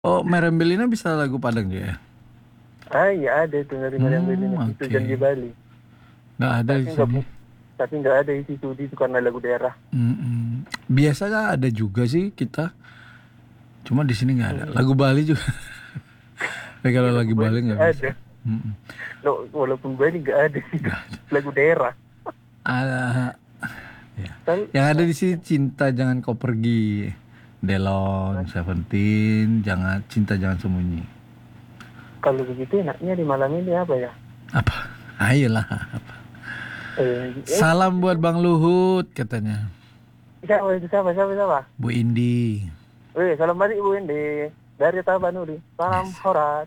Oh, Merembelina bisa lagu Padang juga ya? Iya ada itu dari Mariam Bellina itu Oke. Janji Bali. Nggak ada Tapi di nggak sini. tapi nggak ada di situ itu karena lagu daerah. Mm-mm. Biasanya ada juga sih kita, cuma di sini nggak ada. Hmm. Lagu Bali juga. Tapi kalau Iya lagu lagi Bali Bali nggak nggak bisa. ada. Mm-mm. No, walaupun Bali nggak ada itu Nggak ada. lagu daerah. Ada. Ya. Tapi Yang ada di sini Cinta Jangan Kau Pergi, Delon, Seventeen, Jangan Sembunyi. kalau begitu enaknya di malam ini apa ya? Apa? Ayolah. Apa? Salam Itu buat Bang Luhut katanya. siapa itu siapa? Bu Indi. Salam balik Bu Ende dari Tapanuli. Salam Yes. horat.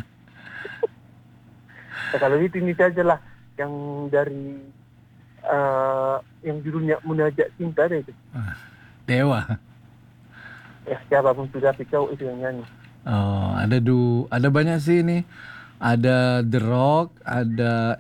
Nah, kalau itu ini saja lah yang dari yang judulnya Munajat Cinta deh itu. Dewa. Ya siapapun sudah kau itu yang nyanyi. Oh, ada banyak sih ini. Ada The Rock, ada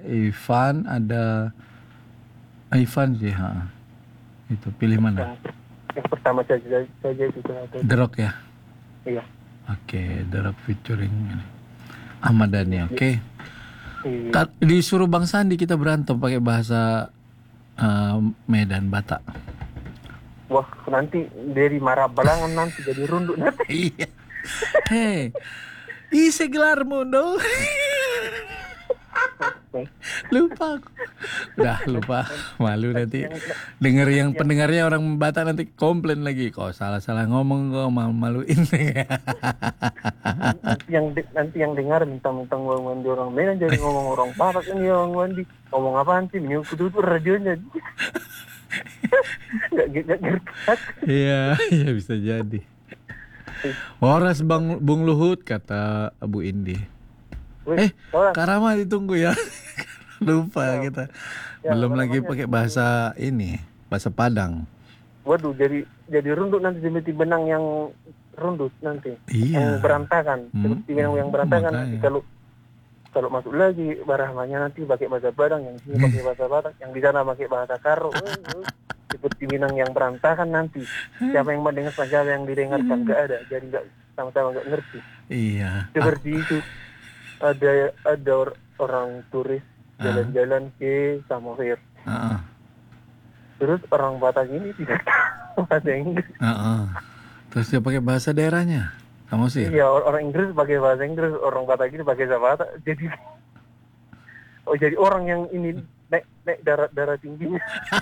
Ivan sih, ha. Itu pilih mana? Yang yang pertama saja itu ada. The Rock ya. Iya. Oke, The Rock featuring ini. Ahmad Dhani, oke. Iya. Disuruh Bang Sandi kita berantem pakai bahasa Medan Batak. Wah nanti dari Marabalangan nanti jadi runduk nanti. Iya. Hei, isi gelarmu dong. Lupa aku. Udah lupa. Malu nanti. Denger yang pendengarnya orang Batak nanti komplain lagi. Kok salah-salah ngomong kok malu-maluin. Nanti yang dengar minta-minta Bang Wandi orang Medan jadi ngomong orang Batak ini Bang Wandi ngomong apaan sih menyangkut itu radionya nggak ngerti. Iya, iya bisa jadi. Waras Bung Luhut kata Bu Indi. Orang Karama ditunggu ya. Lupa ya, kita. ya Belum apa lagi namanya pakai bahasa ini, bahasa Padang. waduh jadi runduk nanti seperti benang yang rundut nanti yang Iya. berantakan seperti benang yang berantakan nanti Makanya. kalau masuk lagi barahmanya nanti pakai bahasa Padang yang di sini pakai bahasa Batak yang di sana pakai bahasa Karo seperti benang yang berantakan nanti siapa yang mendengarkan siapa yang didengarkan gak ada jadi nggak sama-sama nggak ngerti Iya. seperti itu ada orang turis jalan-jalan ke Samosir Heeh. terus orang Batak ini tidak tahu bahasa Inggris. Heeh. Terus dia pakai bahasa daerahnya. Kamu sih. Iya orang Inggris pakai bahasa Inggris orang Batak ini pakai bahasa Batak jadi orang yang ini naik darah tingginya.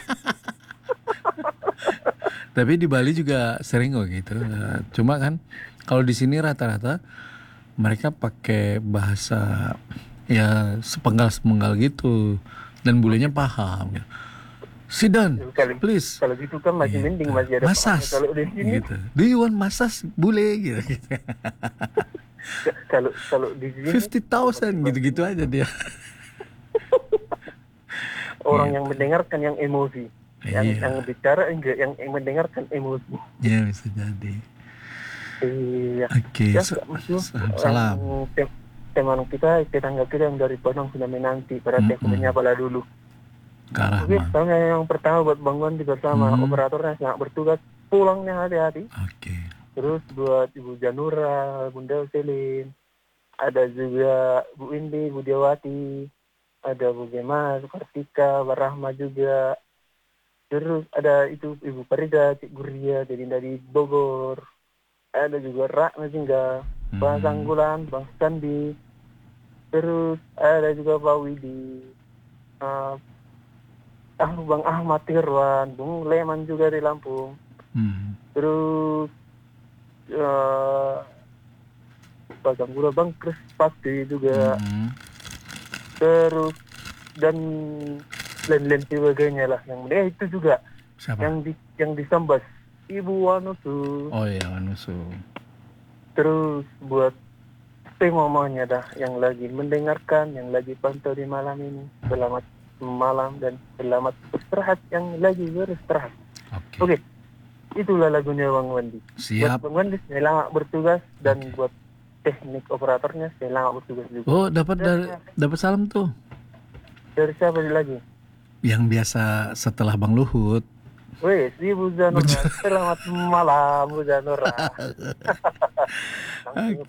Tapi di Bali juga sering kok gitu. Cuma kan kalau di sini rata-rata mereka pakai bahasa ya sepenggal-sepenggal gitu dan bulenya paham gitu. Sit down, please. Kalau gitu kan masih Gitu. mending masih ada Masas. kalau di sini Gitu. Do you want masas? Bule gitu. kalau di sini 50,000 gitu-gitu aja dia. orang Gitu. yang mendengarkan yang emosi. Yang Iya. bicara enggak yang mendengarkan emosi. Ya bisa jadi. Iya. Oke. Ya maksudnya Salam. teman kita tetangga kita yang dari Padang sudah menanti berarti aku menyapa lah dulu. Karah Oke, mah. soalnya yang pertama buat Bang Wandi bersama operatornya sangat bertugas pulangnya hati-hati. Oke. Terus buat Ibu Janura, Bunda Selin, ada juga Bu Indi, Bu Diawati, ada Bu Gema, Kartika, Barahma juga. Terus ada itu Ibu Farida, Cik Guria, dari Bogor. Ada juga Rak Majingga, Bang Sanggulan, Bang Sandi. Terus ada juga Pak Widi. Bang Ahmad Tirwan, Bung Leman juga di Lampung. Terus Pak Sanggula, Bang Kris pasti juga. Terus dan lain-lain sebagainya lah yang itu juga. Siapa? Yang disambas Ibu Wanusu. Oh iya Wanusu. Terus buat mamanya dah yang lagi mendengarkan, yang lagi pantau di malam ini. Selamat malam dan selamat beristirahat yang lagi beristirahat. Oke. Itulah lagunya Bang Wandi. Siap. Buat Bang Wandi selamat bertugas dan buat teknik operatornya selamat bertugas juga. Oh dapat salam tuh. Dari siapa lagi? Yang biasa setelah Bang Luhut Wih, si Bu Janura. Selamat malam, Bu Janura. Langsung